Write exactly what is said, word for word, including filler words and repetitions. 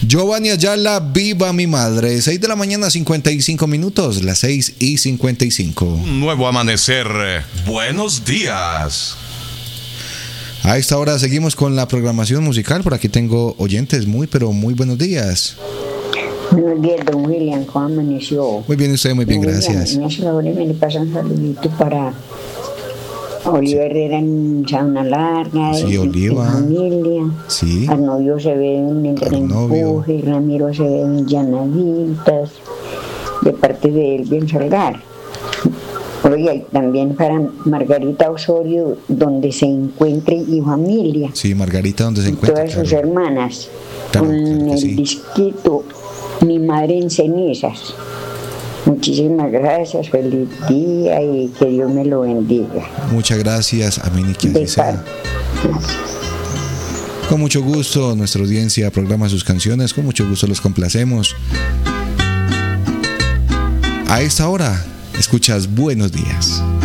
Giovanni Ayala, Viva mi madre. seis de la mañana, cincuenta y cinco minutos. Las seis y cincuenta y cinco. Un nuevo amanecer. Buenos días. A esta hora seguimos con la programación musical. Por aquí tengo oyentes. Muy, pero muy buenos días. Buenos días, don William. ¿Cómo amaneció? Muy bien, usted, muy bien, don gracias. William, en esa hora me le pasa un saludito para Oliva Herrera en Sauna Larga. Sí, en, Oliva. En familia. Sí. Arnovio se ve en el Arnovio. Empuje. Ramiro se ve en Llanaditas. De parte de Elvin Salgar. Oiga, y también para Margarita Osorio, donde se encuentre y familia. Sí, Margarita, donde se Y encuentra. todas sus Claro. hermanas. Claro, Con claro que el sí. disquito Mi Madre en Cenizas. Muchísimas gracias, feliz día y que Dios me lo bendiga. Muchas gracias. Amén y que así De sea. parte. Con mucho gusto, nuestra audiencia programa sus canciones. Con mucho gusto los complacemos. A esta hora, escuchas Buenos Días.